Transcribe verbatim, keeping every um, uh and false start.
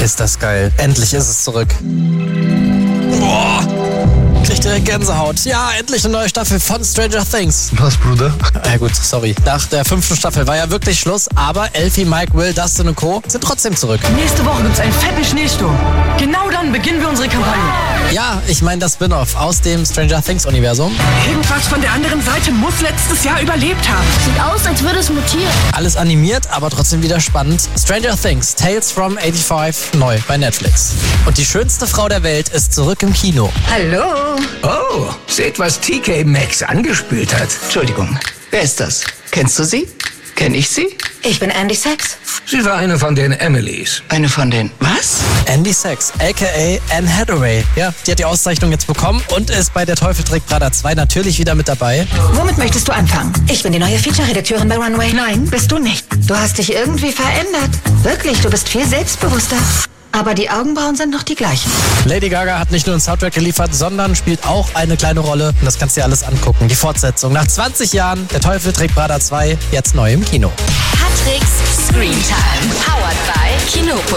Ist das geil. Endlich ist es zurück. Boah. Krieg direkt Gänsehaut. Ja, endlich eine neue Staffel von Stranger Things. Was, Bruder? Ja gut, sorry. Nach der fünften Staffel war ja wirklich Schluss, aber Elfie, Mike, Will, Dustin und Co. sind trotzdem zurück. Nächste Woche gibt's einen fetten Schneesturm. Genau dann beginnen wir unsere Kampagne. Ja, ich meine das Spin-off aus dem Stranger Things-Universum. Irgendwas von der anderen Seite muss letztes Jahr überlebt haben. Sieht aus, als würde es mutieren. Alles animiert, aber trotzdem wieder spannend. Stranger Things, Tales from eighty-five, neu bei Netflix. Und die schönste Frau der Welt ist zurück im Kino. Hallo. Oh, seht, was T K Maxx angespült hat. Entschuldigung, wer ist das? Kennst du sie? Kenn ich sie? Ich bin Andy Sachs. Sie war eine von den Emilys. Eine von den... Was? Andy Sachs, a k a. Anne Hathaway. Ja, die hat die Auszeichnung jetzt bekommen und ist bei Der Teufel trägt Prada zwei natürlich wieder mit dabei. Womit möchtest du anfangen? Ich bin die neue Feature-Redakteurin bei Runway. Nein, bist du nicht. Du hast dich irgendwie verändert. Wirklich, du bist viel selbstbewusster. Aber die Augenbrauen sind noch die gleichen. Lady Gaga hat nicht nur einen Soundtrack geliefert, sondern spielt auch eine kleine Rolle. Und das kannst du dir alles angucken. Die Fortsetzung nach zwanzig Jahren, Der Teufel trägt Prada zwei, jetzt neu im Kino. Patricks Screentime. Powered by Kinopolis.